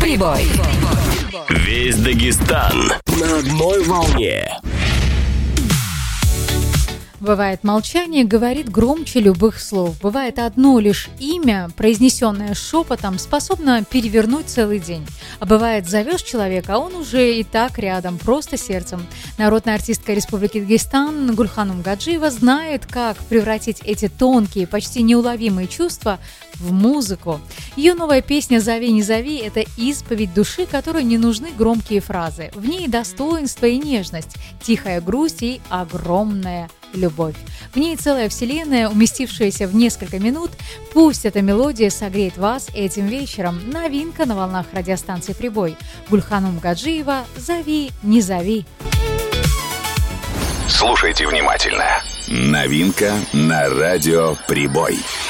Прибой. Весь Дагестан на одной волне. Бывает, молчание говорит громче любых слов. Бывает, одно лишь имя, произнесенное шепотом, способно перевернуть целый день. А бывает, зовешь человека, а он уже и так рядом, просто сердцем. Народная артистка Республики Дагестан Гульханум Гаджиева знает, как превратить эти тонкие, почти неуловимые чувства в музыку. Ее новая песня «Зови, не зови» – это исповедь души, которой не нужны громкие фразы. В ней достоинство и нежность, тихая грусть и огромная любовь. В ней целая вселенная, уместившаяся в несколько минут. Пусть эта мелодия согреет вас этим вечером. Новинка на волнах радиостанции «Прибой». Гульханум Гаджиева «Зови, не зови». Слушайте внимательно. Новинка на радио «Прибой».